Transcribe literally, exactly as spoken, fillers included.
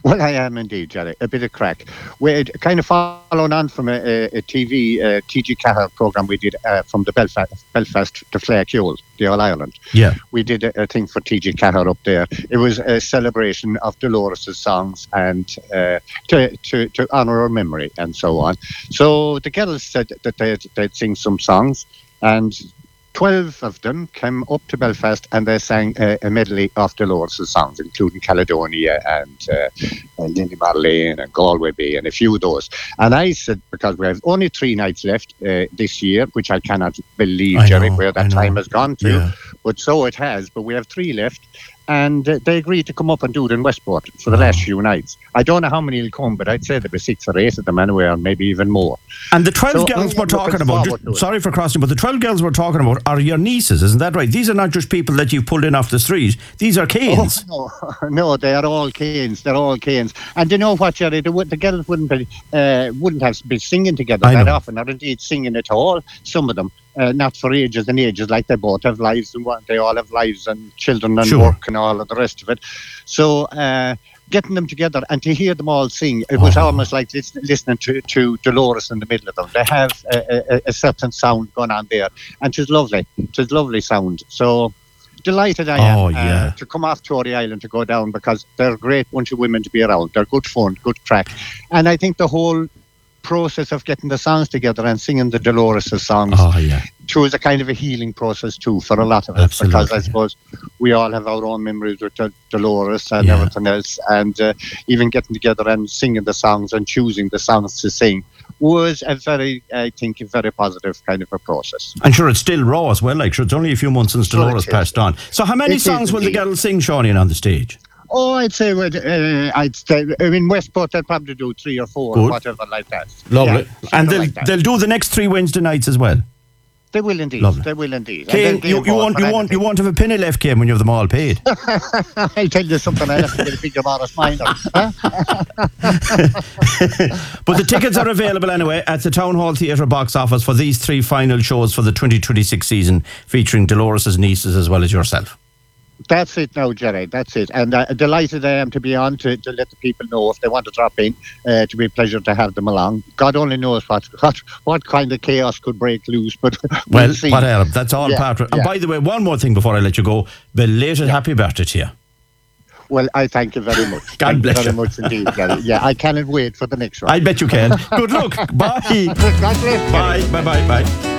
Well, I am indeed, Jerry. A bit of crack. We kind of following on from a, a, a T V, uh, T G Cahir programme we did uh, from the Belfast, Belfast to Fleckule, the All Ireland. Yeah. We did a, a thing for T G Cahir up there. It was a celebration of Dolores' songs and uh, to, to, to honour her memory and so on. So the girls said that they'd, they'd sing some songs, and twelve of them came up to Belfast and they sang a, a medley of Dolores' songs, including Caledonia and uh, uh, Lindy Marlene and Galway Bay and a few of those. And I said, because we have only three nights left uh, this year, which I cannot believe, I Jerry, know, where I that know. time has gone to. Yeah. But so it has. But we have three left. And uh, they agreed to come up and do it in Westport for the Wow. last few nights. I don't know how many will come, but I'd say there'll be six or eight of them anyway, or maybe even more. And the twelve So, girls I am we're talking looking about, forward to it. sorry for crossing, but the twelve girls we're talking about are your nieces, isn't that right? These are not just people that you've pulled in off the street. These are Canes. Oh, no, no, they are all Canes. They're all Canes. And you know what, Jerry? The, the girls wouldn't be, uh, wouldn't have been singing together I that know. often, or indeed singing at all. Some of them, uh, not for ages and ages. Like they both have lives, and what they all have lives and children and Sure. work and all of the rest of it. So. Uh, Getting them together and to hear them all sing, it was Oh. almost like listen, listening to, to Dolores in the middle of them. They have a, a, a certain sound going on there, and it's lovely. It's lovely sound. So delighted I am Oh, yeah. uh, to come off Tory Island to go down, because they're a great bunch of women to be around. They're good fun, good crack, and I think the whole process of getting the songs together and singing the Dolores' songs Oh, yeah. too is a kind of a healing process too for a lot of us, Absolutely, because I suppose we all have our own memories with Dol- Dolores and Yeah. everything else, and uh, even getting together and singing the songs and choosing the songs to sing was a very, I think, a very positive kind of a process. And sure, it's still raw as well. Like, sure, it's only a few months since Sure it Dolores is. passed on. So how many It is songs will the indeed. girls sing, Sean, on the stage? Oh, I'd say, uh, I'd say, I mean, Westport, they'll probably do three or four, Good. or whatever like that. Lovely. Yeah, and something they'll, like that. they'll do the next three Wednesday nights as well. They will indeed. Lovely. They will indeed. And Kane, they'll you, be you, involved won't, for you, won't, you anything. won't have a penny left, Kane, when you have them all paid. I'll tell you something, I have to get a bigger Morris Minor. Huh? But the tickets are available anyway at the Town Hall Theatre box office for these three final shows for the twenty twenty-six season, featuring Dolores' nieces as well as yourself. That's it now, Jerry. That's it. And uh, delighted I am to be on to, to let the people know if they want to drop in. Uh, to be a pleasure to have them along. God only knows what what, what kind of chaos could break loose, but we'll Well, see. whatever. That's all Yeah, part of it. And yeah. by the way, one more thing before I let you go. Belated happy birthday to you. Well, I thank you very much. God thank bless you very you. much indeed, Jerry. Yeah, I cannot wait for the next one. I bet you can. Good luck. Bye. God bless you. Bye. Bye. Bye. Bye.